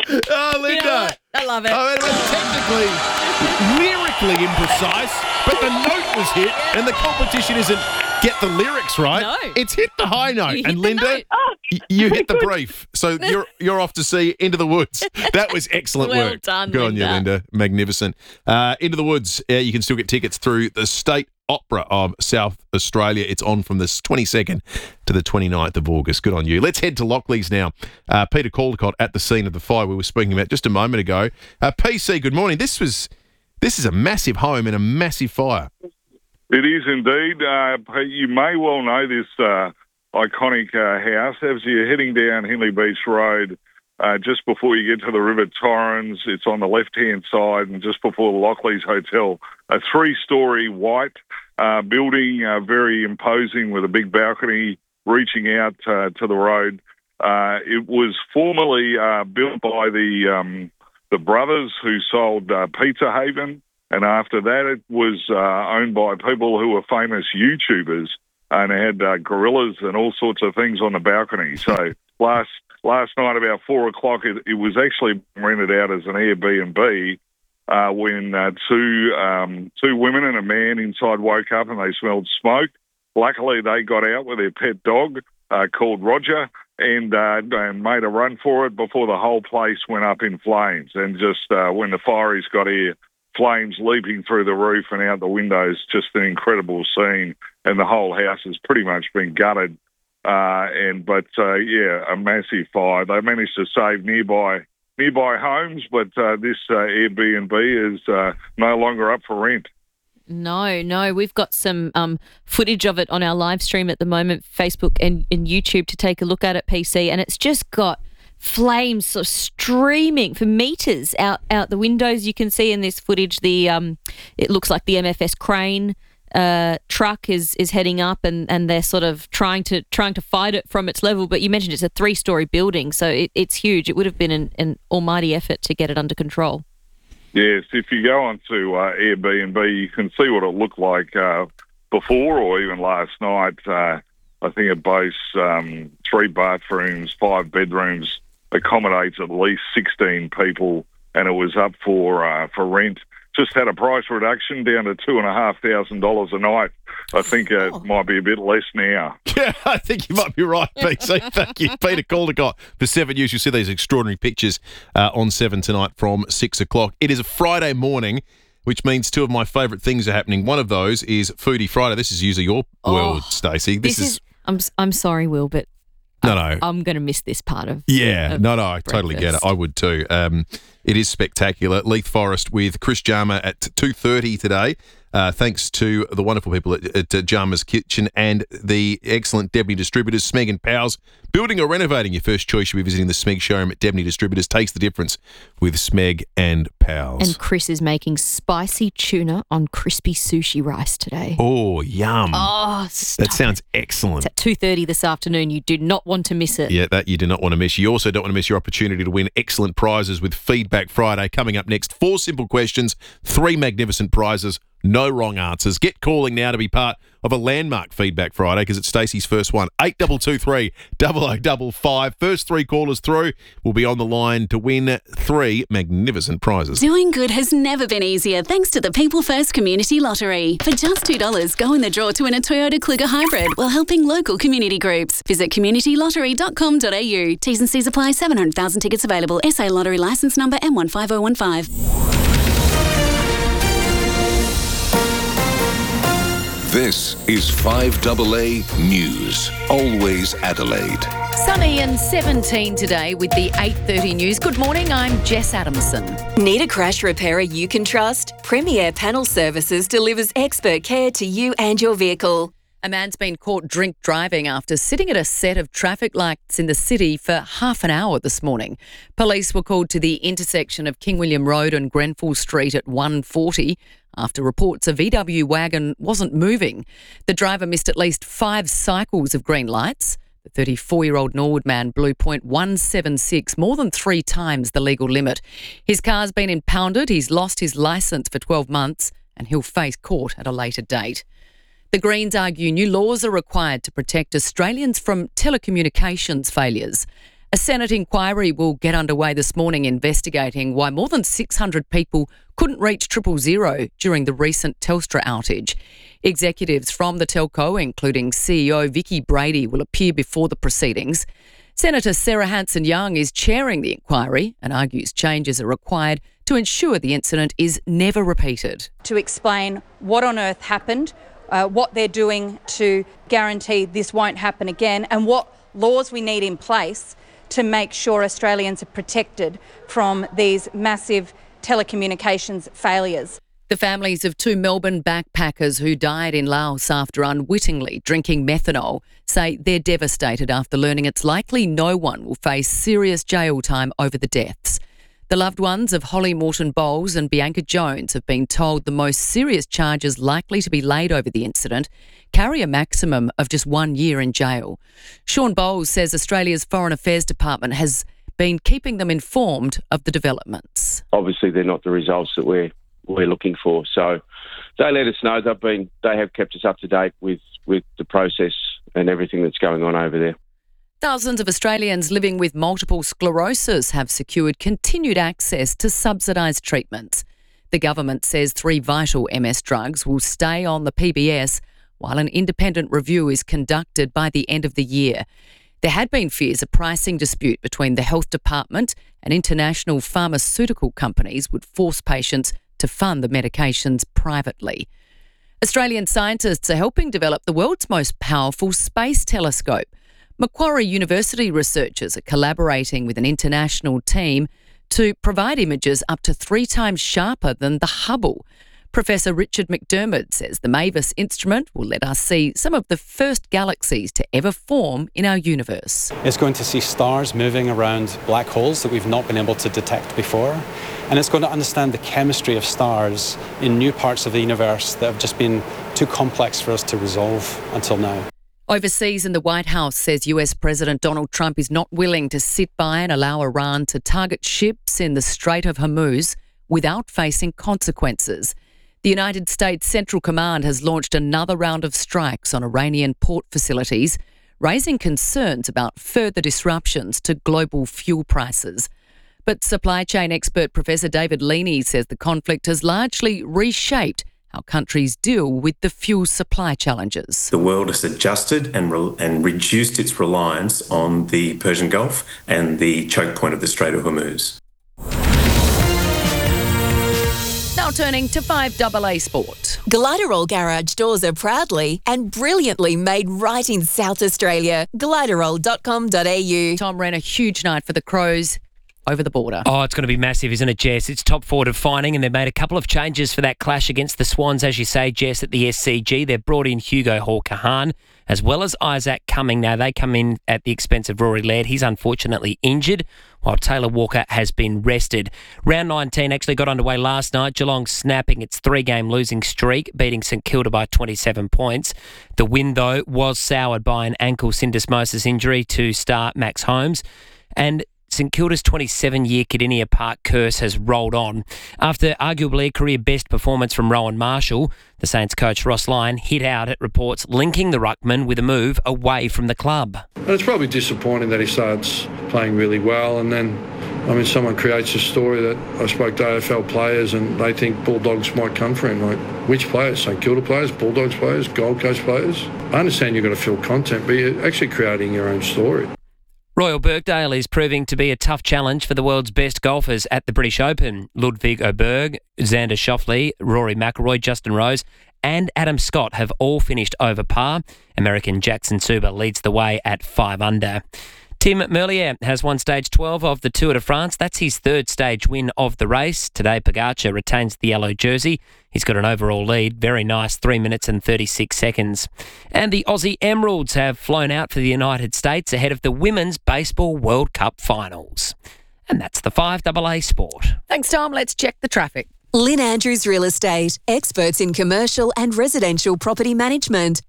Oh, Linda. You know what? I love it. I mean, it was technically, lyrically imprecise, but the note was hit, and the competition isn't get the lyrics right. No. It's hit the high note. You hit And the Linda, note. you hit the brief. So you're off to see Into the Woods. That was excellent Well work. done, Good on you, Linda. Linda. Magnificent. Into the Woods, you can still get tickets through the State Opera of South Australia. It's on from the 22nd to the 29th of August. Good on you. Let's head to Lockleys now. Peter Caldecott at the scene of the fire we were speaking about just a moment ago. PC, good morning. This is a massive home and a massive fire. It is indeed. You may well know this iconic house as you're heading down Henley Beach Road. Just before you get to the River Torrens, it's on the left-hand side, and just before the Lockleys Hotel, a 3-storey white building, very imposing, with a big balcony reaching out to the road. It was formerly built by the brothers who sold Pizza Haven. And after that, it was owned by people who were famous YouTubers, and they had gorillas and all sorts of things on the balcony. So last night, about 4 o'clock, it was actually rented out as an Airbnb when two women and a man inside woke up and they smelled smoke. Luckily, they got out with their pet dog called Roger and made a run for it before the whole place went up in flames. And just when the fireys got here, flames leaping through the roof and out the windows, just an incredible scene. And the whole house has pretty much been gutted. But a massive fire. They managed to save nearby homes, but this Airbnb is no longer up for rent. No. We've got some footage of it on our live stream at the moment, Facebook and YouTube, to take a look at it, PC, and it's just got flames sort of streaming for meters out the windows. You can see in this footage it looks like the MFS crane truck is heading up, and they're sort of trying to fight it from its level. But you mentioned it's a 3-storey building, so it's huge. It would have been an almighty effort to get it under control. Yes, if you go onto Airbnb, you can see what it looked like before or even last night. I think it boasts 3 bathrooms, 5 bedrooms, accommodates at least 16 people, and it was up for rent. Just had a price reduction down to $2,500 a night. I think it might be a bit less now. Yeah, I think you might be right, PC. Thank you, Peter Caldecott. For 7 News, you'll see these extraordinary pictures on 7 tonight from 6 o'clock. It is a Friday morning, which means 2 of my favourite things are happening. One of those is Foodie Friday. This is usually your world, Stacey. This is. I'm sorry, Will, but I'm going to miss this part of. Yeah, of I totally get it. I would too. It is spectacular. Leith Forest with Chris Jarmer at 2:30 today. Thanks to the wonderful people at Jarmer's Kitchen and the excellent Debney Distributors, Smeg and Powers. Building or renovating, your first choice should be visiting the Smeg showroom at Debney Distributors. Takes the difference with Smeg and Powers. And Chris is making spicy tuna on crispy sushi rice today. Oh, yum. Oh, that sounds excellent. It's at 2:30 this afternoon. You do not want to miss it. Yeah, that you do not want to miss. You also don't want to miss your opportunity to win excellent prizes with Feedback Friday. Coming up next, 4 simple questions, 3 magnificent prizes. No wrong answers. Get calling now to be part of a landmark Feedback Friday because it's Stacey's first one. 8223 0055. First 3 callers through will be on the line to win 3 magnificent prizes. Doing good has never been easier thanks to the People First Community Lottery. For just $2, go in the draw to win a Toyota Kluger Hybrid while helping local community groups. Visit communitylottery.com.au. T's and C's apply. 700,000 tickets available. SA Lottery licence number M15015. This is 5AA News. Always Adelaide. Sunny and 17 today with the 8:30 news. Good morning, I'm Jess Adamson. Need a crash repairer you can trust? Premier Panel Services delivers expert care to you and your vehicle. A man's been caught drink driving after sitting at a set of traffic lights in the city for half an hour this morning. Police were called to the intersection of King William Road and Grenfell Street at 1:40 after reports a VW wagon wasn't moving. The driver missed at least 5 cycles of green lights. The 34-year-old Norwood man blew .176, more than 3 times the legal limit. His car's been impounded, he's lost his licence for 12 months and he'll face court at a later date. The Greens argue new laws are required to protect Australians from telecommunications failures. A Senate inquiry will get underway this morning investigating why more than 600 people couldn't reach 000 during the recent Telstra outage. Executives from the telco, including CEO Vicky Brady, will appear before the proceedings. Senator Sarah Hanson-Young is chairing the inquiry and argues changes are required to ensure the incident is never repeated. To explain what on earth happened, what they're doing to guarantee this won't happen again, and what laws we need in place to make sure Australians are protected from these massive telecommunications failures. The families of 2 Melbourne backpackers who died in Laos after unwittingly drinking methanol say they're devastated after learning it's likely no one will face serious jail time over the deaths. The loved ones of Holly Morton Bowles and Bianca Jones have been told the most serious charges likely to be laid over the incident carry a maximum of just 1 year in jail. Sean Bowles says Australia's Foreign Affairs Department has been keeping them informed of the developments. Obviously, they're not the results that we're looking for. So they let us know. They have kept us up to date with the process and everything that's going on over there. Thousands of Australians living with multiple sclerosis have secured continued access to subsidised treatments. The government says 3 vital MS drugs will stay on the PBS while an independent review is conducted by the end of the year. There had been fears a pricing dispute between the Health Department and international pharmaceutical companies would force patients to fund the medications privately. Australian scientists are helping develop the world's most powerful space telescope. Macquarie University researchers are collaborating with an international team to provide images up to 3 times sharper than the Hubble. Professor Richard McDermott says the MAVIS instrument will let us see some of the first galaxies to ever form in our universe. It's going to see stars moving around black holes that we've not been able to detect before. And it's going to understand the chemistry of stars in new parts of the universe that have just been too complex for us to resolve until now. Overseas, in the White House says US President Donald Trump is not willing to sit by and allow Iran to target ships in the Strait of Hormuz without facing consequences. The United States Central Command has launched another round of strikes on Iranian port facilities, raising concerns about further disruptions to global fuel prices. But supply chain expert Professor David Leaney says the conflict has largely reshaped how countries deal with the fuel supply challenges. The world has adjusted and reduced its reliance on the Persian Gulf and the choke point of the Strait of Hormuz. Now turning to 5AA Sport. Gliderol Garage doors are proudly and brilliantly made right in South Australia. Gliderol.com.au. Tom ran a huge night for the Crows over the border. Oh, it's going to be massive, isn't it, Jess? It's top 4 defining, and they've made a couple of changes for that clash against the Swans, as you say, Jess, at the SCG. They've brought in Hugo Hall-Kahan as well as Isaac Cumming. Now, they come in at the expense of Rory Laird. He's unfortunately injured, while Taylor Walker has been rested. Round 19 actually got underway last night. Geelong snapping its 3-game losing streak, beating St Kilda by 27 points. The win, though, was soured by an ankle syndesmosis injury to star Max Holmes. And St Kilda's 27-year Cardinia Park curse has rolled on. After arguably a career-best performance from Rowan Marshall, the Saints coach Ross Lyon hit out at reports linking the ruckman with a move away from the club. And it's probably disappointing that he starts playing really well and then, someone creates a story that I spoke to AFL players and they think Bulldogs might come for him. Like, which players? St Kilda players, Bulldogs players, Gold Coast players? I understand you've got to fill content, but you're actually creating your own story. Royal Birkdale is proving to be a tough challenge for the world's best golfers at the British Open. Ludwig Oberg, Xander Schauffele, Rory McIlroy, Justin Rose and Adam Scott have all finished over par. American Jackson Suba leads the way at 5 under. Tim Merlier has won stage 12 of the Tour de France. That's his 3rd stage win of the race. Today, Pogacar retains the yellow jersey. He's got an overall lead. Very nice, 3 minutes and 36 seconds. And the Aussie Emeralds have flown out for the United States ahead of the Women's Baseball World Cup Finals. And that's the 5AA Sport. Thanks, Tom. Let's check the traffic. Lynn Andrews Real Estate, experts in commercial and residential property management.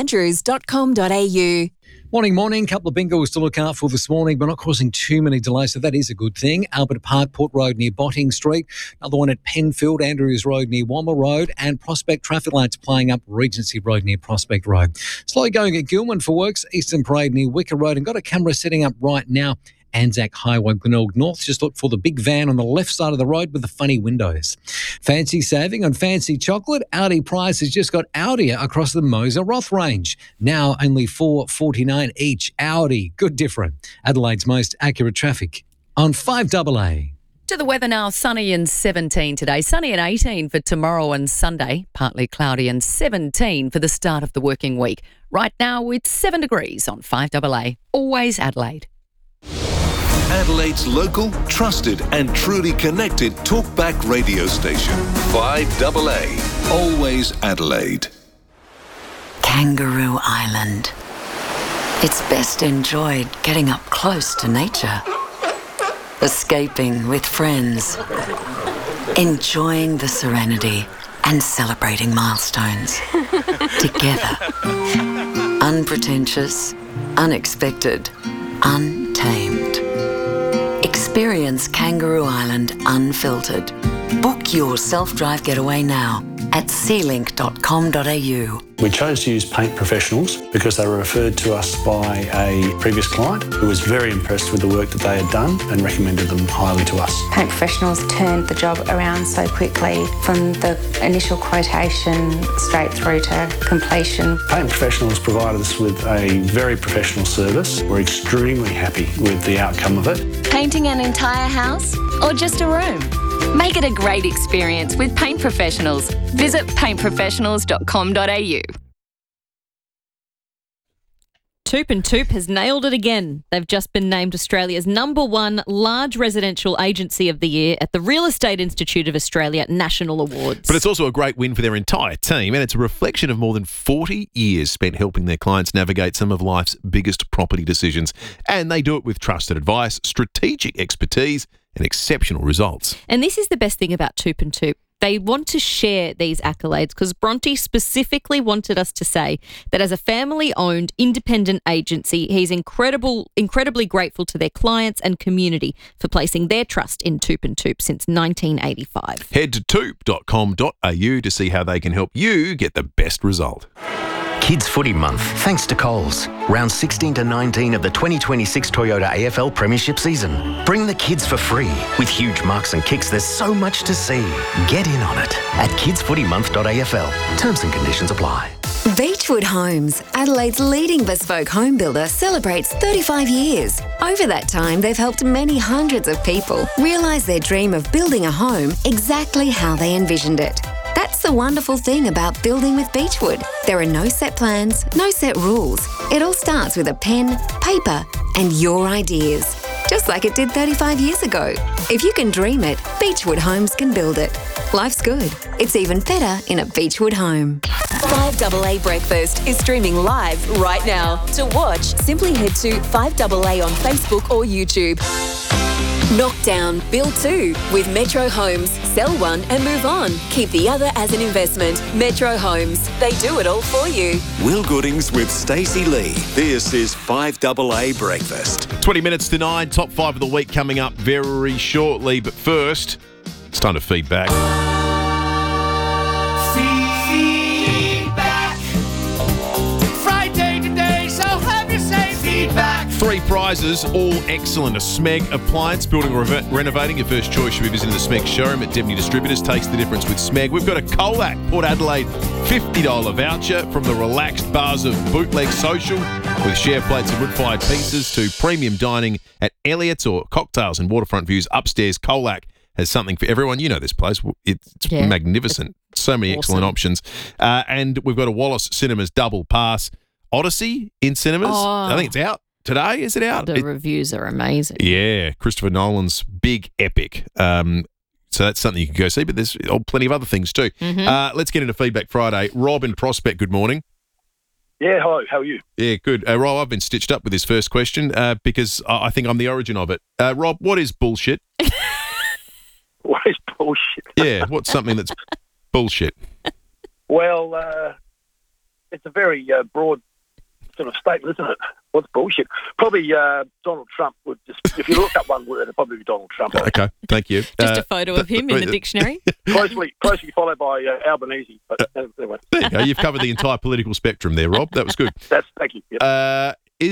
lynnandrews.com.au. Morning. Couple of bingos to look out for this morning, but not causing too many delays, so that is a good thing. Albert Park, Port Road near Botting Street. Another one at Penfield, Andrews Road near Womma Road, and Prospect traffic lights playing up Regency Road near Prospect Road. Slow going at Gilman for works, Eastern Parade near Wicker Road, and got a camera setting up right now Anzac Highway, Glenelg North. Just look for the big van on the left side of the road with the funny windows. Fancy saving on fancy chocolate? Audi Price has just got Audia across the Moser Roth range. Now only $4.49 each. Audi, good different. Adelaide's most accurate traffic on 5AA. To the weather now, sunny and 17 today, sunny and 18 for tomorrow and Sunday, partly cloudy and 17 for the start of the working week. Right now it's 7 degrees on 5AA, always Adelaide. Adelaide's local, trusted and truly connected talkback radio station. 5AA, always Adelaide. Kangaroo Island. It's best enjoyed getting up close to nature. Escaping with friends, enjoying the serenity and celebrating milestones together. Unpretentious, unexpected, untamed. Experience Kangaroo Island unfiltered. Book your self-drive getaway now at sealink.com.au. We chose to use Paint Professionals because they were referred to us by a previous client who was very impressed with the work that they had done and recommended them highly to us. Paint Professionals turned the job around so quickly from the initial quotation straight through to completion. Paint Professionals provided us with a very professional service. We're extremely happy with the outcome of it. Painting an entire house or just a room? Make it a great experience with Paint Professionals. Visit paintprofessionals.com.au. Toop and Toop has nailed it again. They've just been named Australia's #1 large residential agency of the year at the Real Estate Institute of Australia National Awards. But it's also a great win for their entire team, and it's a reflection of more than 40 years spent helping their clients navigate some of life's biggest property decisions. And they do it with trusted advice, strategic expertise, and exceptional results. And this is the best thing about Toop and Toop. They want to share these accolades because Bronte specifically wanted us to say that as a family-owned independent agency, he's incredibly grateful to their clients and community for placing their trust in Toop and Toop since 1985. Head to toop.com.au to see how they can help you get the best result. Kids Footy Month, thanks to Coles. Round 16 to 19 of the 2026 Toyota AFL Premiership season. Bring the kids for free. With huge marks and kicks, there's so much to see. Get in on it at kidsfootymonth.afl. Terms and conditions apply. Beechwood Homes, Adelaide's leading bespoke home builder, celebrates 35 years. Over that time, they've helped many hundreds of people realise their dream of building a home exactly how they envisioned it. That's the wonderful thing about building with Beechwood. There are no set plans, no set rules. It all starts with a pen, paper, and your ideas. Just like it did 35 years ago. If you can dream it, Beechwood Homes can build it. Life's good. It's even better in a Beechwood home. 5AA Breakfast is streaming live right now. To watch, simply head to 5AA on Facebook or YouTube. Knock down, build two with Metro Homes. Sell one and move on. Keep the other as an investment. Metro Homes. They do it all for you. Will Goodings with Stacey Lee. This is 5AA Breakfast. 20 minutes to 9. Top 5 of the week coming up very shortly. But first, it's time to feedback. Feedback. Friday today, so have you say feedback. 3 prizes, all excellent. A Smeg appliance, building or renovating. Your first choice should be visiting the Smeg showroom at Deputy Distributors. Takes the difference with Smeg. We've got a Colac Port Adelaide $50 voucher from the relaxed bars of Bootleg Social with share plates and wood-fired pieces to premium dining at Elliott's or cocktails and waterfront views upstairs. Colac has something for everyone. You know this place. It's magnificent. So many excellent options. And we've got a Wallace Cinemas double pass. Odyssey in cinemas. I think it's out today. Is it out? The reviews are amazing. Yeah, Christopher Nolan's big epic. So that's something you can go see, but there's plenty of other things too. Mm-hmm. Let's get into Feedback Friday. Rob in Prospect, good morning. Yeah, hello. How are you? Yeah, good. Rob, I've been stitched up with this first question because I think I'm the origin of it. Rob, what is bullshit? What is bullshit? Yeah, what's something that's bullshit? Well, it's a very broad sort of statement, isn't it? What's bullshit? Probably Donald Trump would just, if you look up one word, it'd probably be Donald Trump. Okay, thank you. Just a photo of him in the dictionary. Closely followed by Albanese. But anyway. There you go. You've covered the entire political spectrum there, Rob. That was good. Thank you. Yep. Is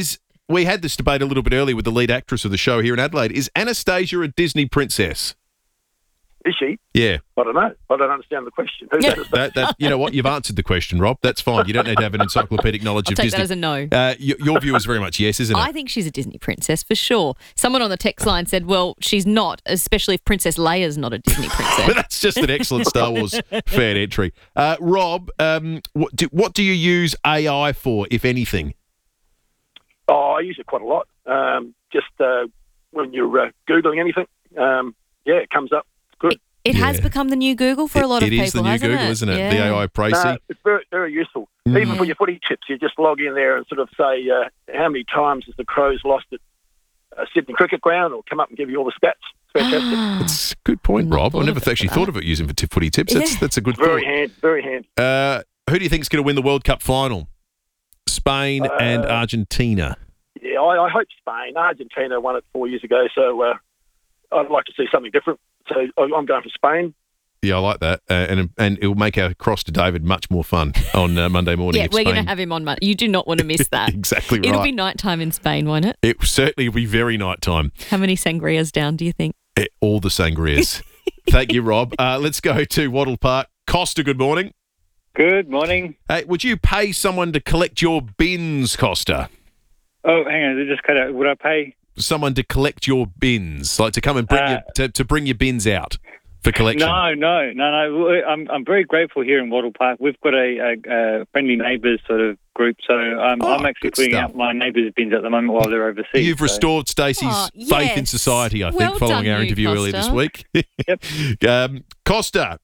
we had this debate a little bit earlier with the lead actress of the show here in Adelaide. Is Anastasia a Disney princess? Is she? Yeah. I don't know. I don't understand the question. Who's That, you know what? You've answered the question, Rob. That's fine. You don't need to have an encyclopedic knowledge I'll of take Disney. that as a no. Your view is very much yes, isn't it? I think she's a Disney princess for sure. Someone on the text line said, well, she's not, especially if Princess Leia's not a Disney princess. But that's just an excellent Star Wars fan entry. Rob, what do you use AI for, if anything? Oh, I use it quite a lot. Just when you're Googling anything, it comes up. It's good. It has become the new Google for a lot of people, It is the new hasn't Google, it? isn't it? Yeah. The AI Pracy. It's very, very useful. Even for your footy tips, you just log in there and sort of say, how many times has the Crows lost at Sydney Cricket Ground, or come up and give you all the stats. It's fantastic. That's a good point, Rob. I never actually thought of it using for footy tips. That's a good Very thought. handy, very handy. Who do you think is going to win the World Cup final? Spain and Argentina. Yeah, I hope Spain. Argentina won it 4 years ago, so I'd like to see something different. So I'm going for Spain. Yeah, I like that. And it will make our cross to David much more fun on Monday morning. Yeah, if we're going Spain- to have him on Monday. You do not want to miss that. Exactly right. It'll be nighttime in Spain, won't it? It certainly will be very nighttime. How many sangrias down, do you think? All the sangrias. Thank you, Rob. Let's go to Wattle Park. Costa, good morning. Good morning. Hey, would you pay someone to collect your bins, Costa? Oh, hang on. They just cut out. Would I pay someone to collect your bins, like to come and bring to bring your bins out for collection? No. I'm very grateful here in Wattle Park. We've got a friendly neighbours sort of group, so I'm actually putting out my neighbours' bins at the moment while they're overseas. You've restored Stacey's faith in society, I think, following our interview earlier this week. Yep. Costa,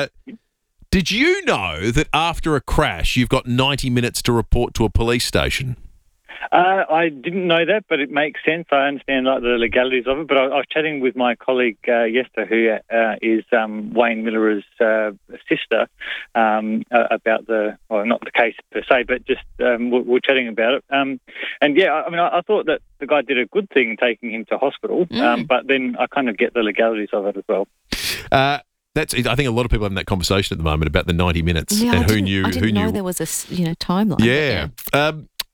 did you know that after a crash, you've got 90 minutes to report to a police station? I didn't know that, but it makes sense. I understand the legalities of it. But I was chatting with my colleague Yester, who is Wayne Miller's sister, about not the case per se, but just we're chatting about it. I thought that the guy did a good thing taking him to hospital, but then I kind of get the legalities of it as well. I think a lot of people are having that conversation at the moment about the 90 minutes and who knew. I didn't know there was a timeline. Yeah.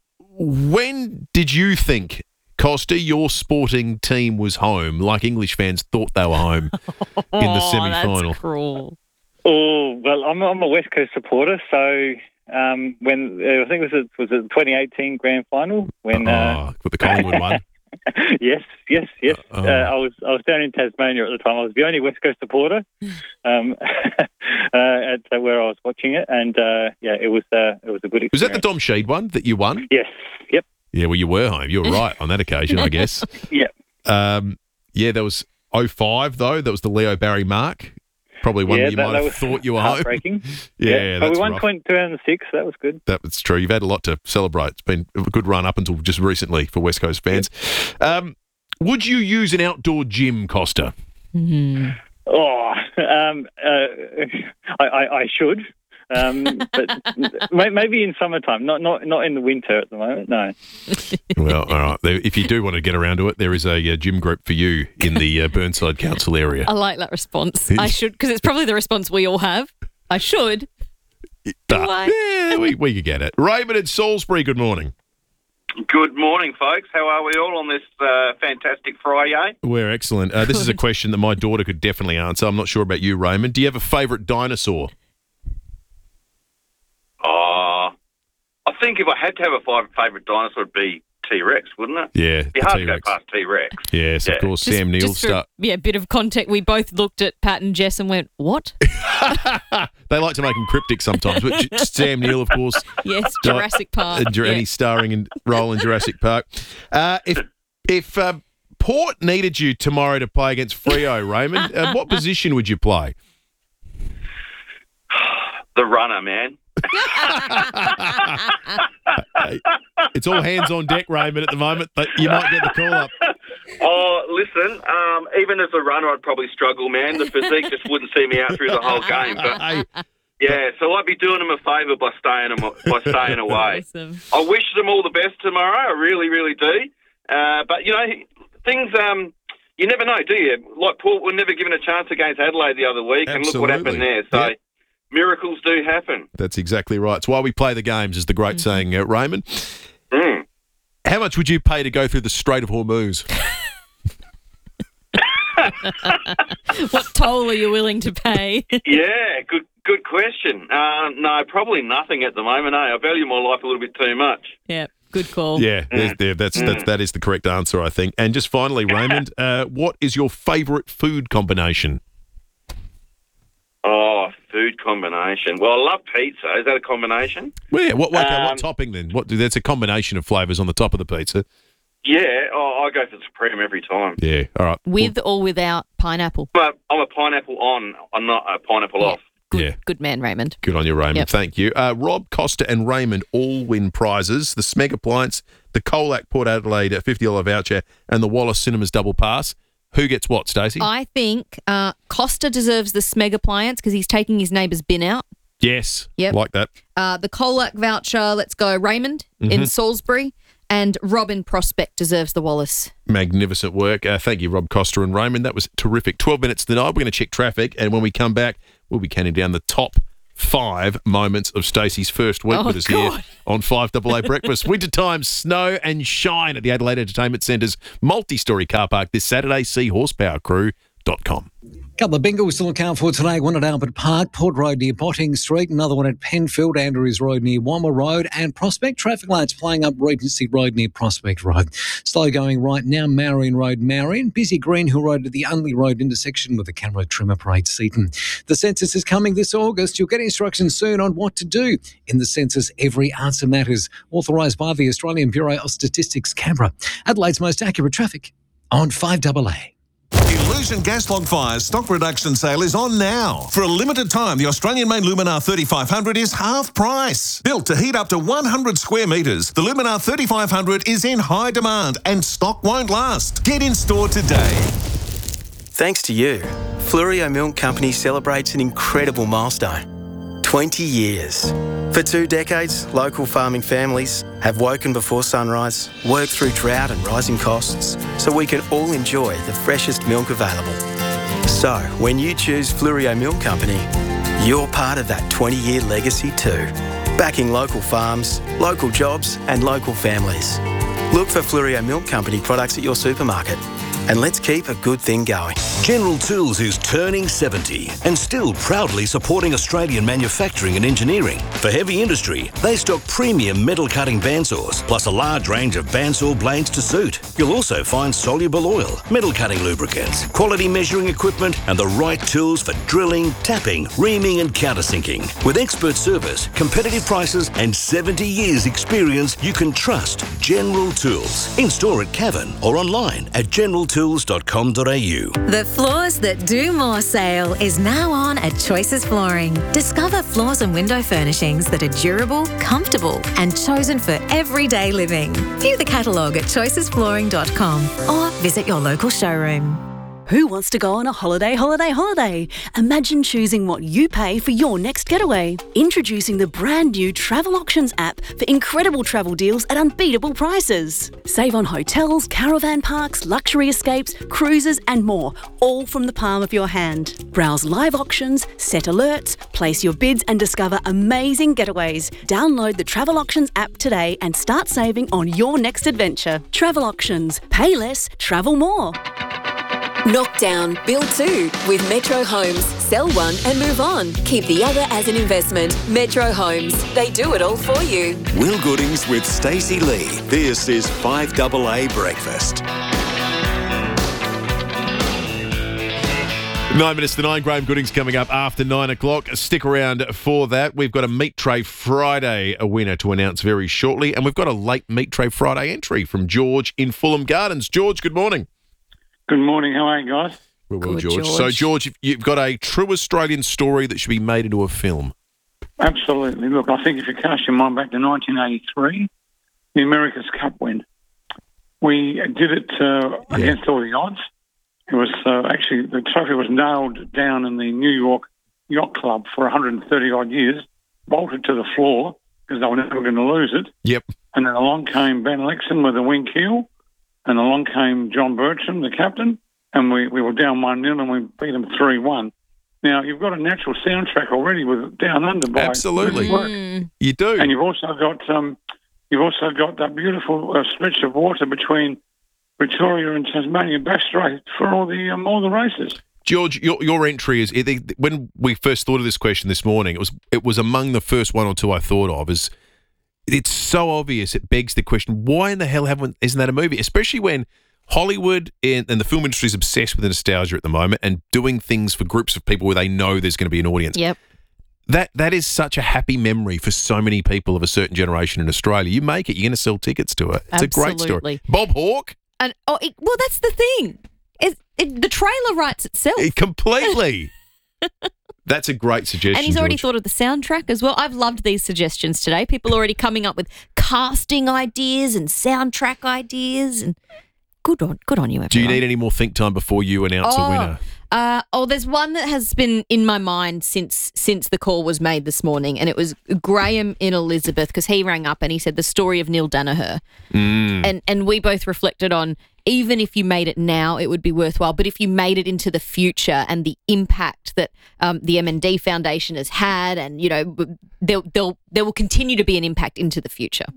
When did you think, Costa, your sporting team was home, like English fans thought they were home in the semi-final? That's cruel. Oh, well, I'm a West Coast supporter, so when I think it was the 2018 Grand Final when with the Collingwood one. Yes. I was down in Tasmania at the time. I was the only West Coast supporter at where I was watching it, and it was a good experience. Was that the Dom Sheed one that you won? Yes. Yep. Yeah, well, you were home. You were right on that occasion, I guess. Yep. There was 05 though. That was the Leo Barry mark. Probably one that you might have thought you were heartbreaking. home. Yeah, but that's we won rough. 2006. That was good. That's true. You've had a lot to celebrate. It's been a good run up until just recently for West Coast fans. Would you use an outdoor gym, Costa? Mm-hmm. I should. But maybe in summertime, not in the winter at the moment. No. Well, all right. If you do want to get around to it, there is a gym group for you in the Burnside Council area. I like that response. I should, because it's probably the response we all have. I should. Yeah, we could get it. Raymond in Salisbury, good morning. Good morning, folks. How are we all on this fantastic Friday? We're excellent. This is a question that my daughter could definitely answer. I'm not sure about you, Raymond. Do you have a favourite dinosaur? I think if I had to have a favourite dinosaur, it'd be T-Rex, wouldn't it? Yeah, it'd be hard to go past T-Rex. Yes, of course. Sam Neill start. Yeah, bit of context. We both looked at Pat and Jess and went, "What?" They like to make them cryptic sometimes, but Sam Neill, of course. Yes, Jurassic Park. And he's starring in role in Jurassic Park. If Port needed you tomorrow to play against Freo, Raymond, what position would you play? The runner, man. It's all hands on deck, Raymond, at the moment, but you might get the call up. Oh, listen, even as a runner, I'd probably struggle, man. The physique just wouldn't see me out through the whole game. But, yeah, so I'd be doing them a favour by staying away. Awesome. I wish them all the best tomorrow. I really, really do. But, things... you never know, do you? Like Port were never given a chance against Adelaide the other week, and look what happened there. So miracles do happen. That's exactly right. It's why we play the games, is the great saying, Raymond. How How much would you pay to go through the Strait of Hormuz? What toll are you willing to pay? Yeah, good question. No, probably nothing at the moment. I value my life a little bit too much. Yeah, good call. Yeah, that is the correct answer, I think. And just finally, Raymond, what is your favourite food combination? Oh, food combination. Well, I love pizza. Is that a combination? Well, yeah. What topping then? That's a combination of flavours on the top of the pizza. Yeah, I go for Supreme every time. Yeah, all right. With or without pineapple? I'm a pineapple on. I'm not a pineapple off. Good man, Raymond. Good on you, Raymond. Yep. Thank you. Rob, Costa and Raymond all win prizes. The Smeg Appliance, the Colac Port Adelaide $50 voucher and the Wallace Cinemas double pass. Who gets what, Stacey? I think Costa deserves the Smeg Appliance because he's taking his neighbour's bin out. Yes, Yep. like that. The Colac voucher, let's go Raymond in Salisbury. And Robin Prospect deserves the Wallace. Magnificent work. Thank you, Rob, Costa and Raymond. That was terrific. 12 minutes to the night. We're going to check traffic. And when we come back, we'll be counting down the top 5 moments of Stacey's first week with us here on 5AA Breakfast. Wintertime snow and shine at the Adelaide Entertainment Centre's multi-storey car park this Saturday. See horsepowercrew.com. Couple of bingos to look out for today. One at Albert Park, Port Road near Botting Street. Another one at Penfield, Andrews Road near Wammer Road. And Prospect traffic lights playing up Regency Road near Prospect Road. Slow going right now, Marion Road, Marion. Busy Green Hill Road at the Unley Road intersection with the Camera Trimmer Parade, Seaton. The census is coming this August. You'll get instructions soon on what to do. In the census, every answer matters. Authorised by the Australian Bureau of Statistics, Canberra. Adelaide's most accurate traffic on 5AA. Illusion gas log fires stock reduction sale is on now. For a limited time, the Australian-made Luminar 3500 is half price. Built to heat up to 100 square metres, the Luminar 3500 is in high demand and stock won't last. Get in store today. Thanks to you, Fluorio Milk Company celebrates an incredible milestone. 20 years. For 2 decades, local farming families have woken before sunrise, worked through drought and rising costs, so we can all enjoy the freshest milk available. So, when you choose Fluorio Milk Company, you're part of that 20-year legacy too. Backing local farms, local jobs and local families. Look for Fluorio Milk Company products at your supermarket. And let's keep a good thing going. General Tools is turning 70 and still proudly supporting Australian manufacturing and engineering. For heavy industry, they stock premium metal cutting bandsaws, plus a large range of bandsaw blades to suit. You'll also find soluble oil, metal cutting lubricants, quality measuring equipment, and the right tools for drilling, tapping, reaming, and countersinking. With expert service, competitive prices, and 70 years experience, you can trust General Tools. In store at Cavan or online at generaltools.com.au. The Floors That Do More sale is now on at Choices Flooring. Discover floors and window furnishings that are durable, comfortable, and chosen for everyday living. View the catalogue at choicesflooring.com or visit your local showroom. Who wants to go on a holiday? Imagine choosing what you pay for your next getaway. Introducing the brand new Travel Auctions app for incredible travel deals at unbeatable prices. Save on hotels, caravan parks, luxury escapes, cruises and more, all from the palm of your hand. Browse live auctions, set alerts, place your bids and discover amazing getaways. Download the Travel Auctions app today and start saving on your next adventure. Travel Auctions. Pay less, travel more. Knock down, build 2 with Metro Homes. Sell one and move on. Keep the other as an investment. Metro Homes. They do it all for you. Will Goodings with Stacey Lee. This is 5AA Breakfast. 9 minutes to 9. Graham Goodings coming up after 9 o'clock. Stick around for that. We've got a Meat Tray Friday winner to announce very shortly. And we've got a late Meat Tray Friday entry from George in Fulham Gardens. George, good morning. Good morning. How are you guys? Well, George. So, George, you've got a true Australian story that should be made into a film. Absolutely. Look, I think if you cast your mind back to 1983, the America's Cup win, we did it against all the odds. It was actually, the trophy was nailed down in the New York Yacht Club for 130-odd years, bolted to the floor because they were never going to lose it. Yep. And then along came Ben Lexon with a wing keel. And along came John Bertram, the captain, and we were down 1-0 and we beat them 3-1. Now, you've got a natural soundtrack already with Down Under by Absolutely. Work. You do. And you've also got You've also got that beautiful stretch of water between Victoria and Tasmania, Bass Strait, for all the races. George, your entry is, when we first thought of this question this morning, it was among the first one or two I thought of. It's so obvious, it begs the question, why in the hell isn't that a movie? Especially when Hollywood and the film industry is obsessed with nostalgia at the moment and doing things for groups of people where they know there's going to be an audience. Yep. That is such a happy memory for so many people of a certain generation in Australia. You make it, you're going to sell tickets to it. It's Absolutely. a great story. Bob Hawke. Well, that's the thing. The trailer writes itself. Completely. That's a great suggestion. And he's already George. thought of the soundtrack as well. I've loved these suggestions today. People are already coming up with casting ideas and soundtrack ideas. And good on you, everyone. Do you need any more think time before you announce a winner? There's one that has been in my mind since the call was made this morning, and it was Graham in Elizabeth, because he rang up and he said the story of Neil Danaher. And we both reflected on, even if you made it now, it would be worthwhile. But if you made it into the future and the impact that the M&D Foundation has had, and there will continue to be an impact into the future.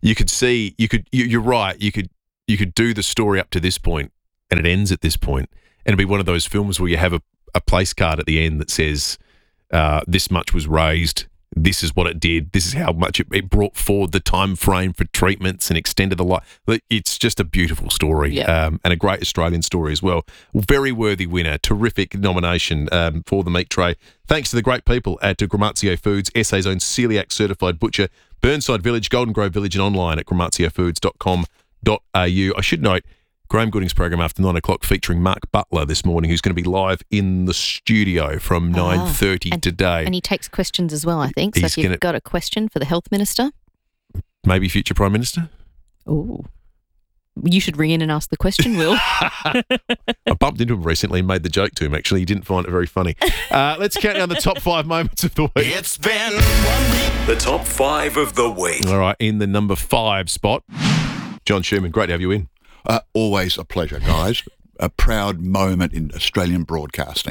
You're right. You could do the story up to this point, and it ends at this point. And it'd be one of those films where you have a place card at the end that says, this much was raised, this is what it did, this is how much it brought forward the time frame for treatments and extended the life. It's just a beautiful story, and a great Australian story as well. Very worthy winner, terrific nomination for the meat tray. Thanks to the great people at Gramazio Foods, SA's own celiac certified butcher, Burnside Village, Golden Grove Village, and online at gramaziofoods.com.au. I should note, Graham Gooding's program after 9 o'clock featuring Mark Butler this morning, who's going to be live in the studio from 9:30 today. And he takes questions as well, I think. So if you've got a question for the Health Minister. Maybe future Prime Minister? Oh, you should ring in and ask the question, Will. I bumped into him recently and made the joke to him, actually. He didn't find it very funny. Let's count down the top 5 moments of the week. It's been 1 week. The top 5 of the week. All right, in the number 5 spot, John Sherman, great to have you in. Always a pleasure, guys. A proud moment in Australian broadcasting.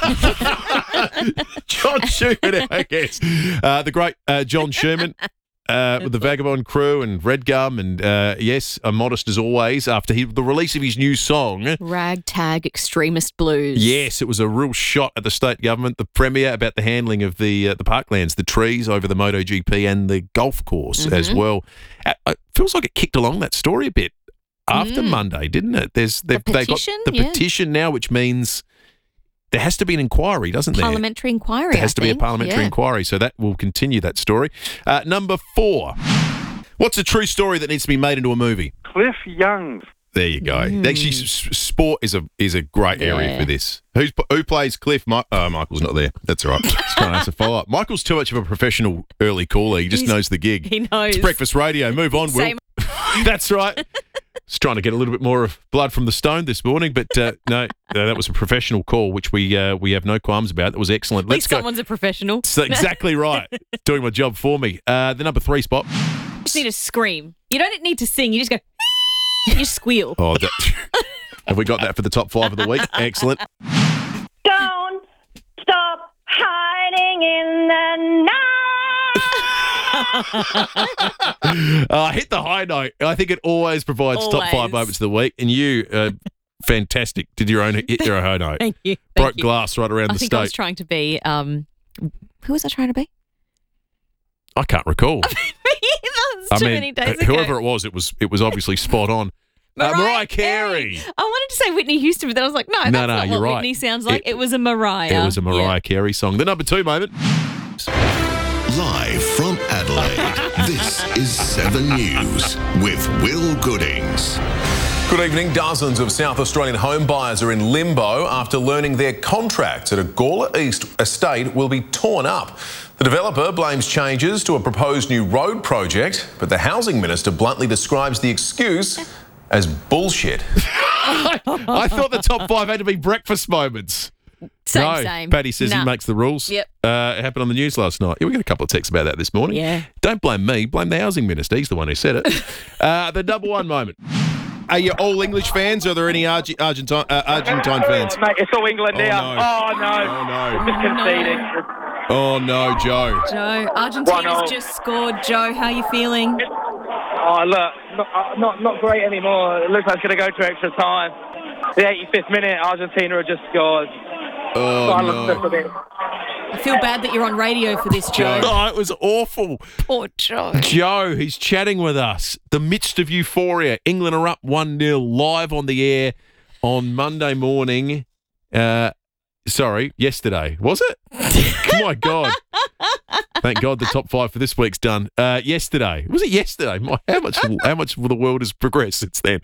John Sherman, I guess. The great John Sherman with the Vagabond Crew and Red Gum, and yes, modest as always, after the release of his new song, Ragtag Extremist Blues. Yes, it was a real shot at the state government, the Premier, about the handling of the parklands, the trees over the MotoGP and the golf course as well. It feels like it kicked along that story a bit after Monday, didn't it? They got the petition now, which means there has to be an inquiry, doesn't there? Parliamentary inquiry. There has to be a parliamentary inquiry, so that will continue that story. Number 4. What's a true story that needs to be made into a movie? Cliff Young. There you go. Actually, sport is a great area for this. Who plays Cliff? Michael's not there. That's all right. Just trying to ask a follow-up. Michael's too much of a professional early caller. He just knows the gig. He knows. It's breakfast radio. Move on, Will. That's right. Just trying to get a little bit more of blood from the stone this morning, but no, that was a professional call, which we have no qualms about. That was excellent. At least someone's a professional. So exactly right. Doing my job for me. The number 3 spot. You just need to scream. You don't need to sing. You just go, you squeal. Oh, have we got that for the top 5 of the week? Excellent. Don't stop hiding in the night. Hit the high note. I think it always provides top 5 moments of the week. And you, fantastic, hit your own high note. Thank you. Broke glass right around the state. I was trying to be, who was I trying to be? I can't recall. That's too many days ago. Whoever it was obviously spot on. Mariah Carey. I wanted to say Whitney Houston, but then I was like, no, that's not you're what right. Whitney sounds like. It was a Mariah. It was a Mariah Carey song. The number 2 moment. Live from Adelaide, this is 7 News with Will Goodings. Good evening. Dozens of South Australian home buyers are in limbo after learning their contracts at a Gawler East estate will be torn up. The developer blames changes to a proposed new road project, but the Housing Minister bluntly describes the excuse as bullshit. I thought the top 5 had to be breakfast moments. Same. Paddy says he makes the rules. Yep. It happened on the news last night. Yeah, we got a couple of texts about that this morning. Yeah. Don't blame me. Blame the Housing Minister. He's the one who said it. The number 1 moment. Are you all English fans, or are there any Argentine fans? Mate, it's all England now. Oh, no. Just conceded. Oh, no, Joe. Joe, Argentina's just scored. Joe, how are you feeling? Oh, look, not great anymore. It looks like it's going to go to extra time. The 85th minute, Argentina have just scored. Oh, no. I feel bad that you're on radio for this, Joe. Oh, it was awful. Poor Joe. Joe, he's chatting with us. The midst of euphoria. England are up 1-0 live on the air on Monday morning. Yesterday. Was it? Oh, my God. Thank God the top 5 for this week's done. Yesterday. Was it yesterday? How much the world has progressed since then?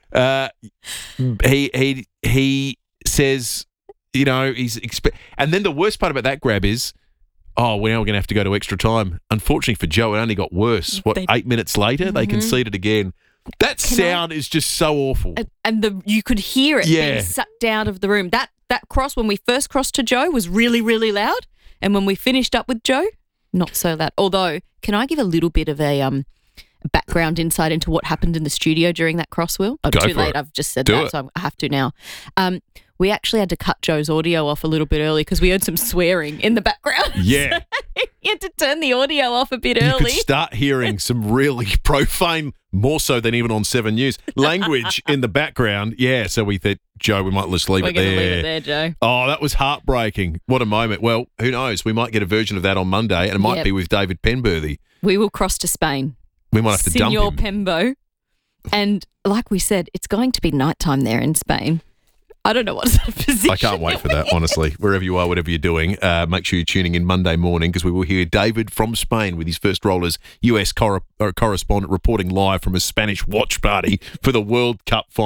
He says, you know, and then the worst part about that grab is, now we're going to have to go to extra time. Unfortunately for Joe, it only got worse. 8 minutes later, they conceded again. That sound is just so awful. And you could hear it being sucked out of the room. That cross, when we first crossed to Joe, was really, really loud. And when we finished up with Joe, not so loud. Although, can I give a little bit of a background insight into what happened in the studio during that cross, Will? Go too for late. it. I've just said that, so I have to now. We actually had to cut Joe's audio off a little bit early because we heard some swearing in the background. Yeah. He had to turn the audio off a bit You early. could start hearing some really profane, more so than even on 7 News, language in the background. Yeah, so we thought, Joe, we might just leave it there. We're going to leave it there, Joe. Oh, that was heartbreaking. What a moment. Well, who knows? We might get a version of that on Monday, and it might be with David Penberthy. We will cross to Spain. We might have to dump Senor him. Pembo. And like we said, it's going to be nighttime there in Spain. I don't know what sort of position. I can't wait for that, honestly. Wherever you are, whatever you're doing, make sure you're tuning in Monday morning because we will hear David from Spain with his first role as US correspondent reporting live from a Spanish watch party for the World Cup final.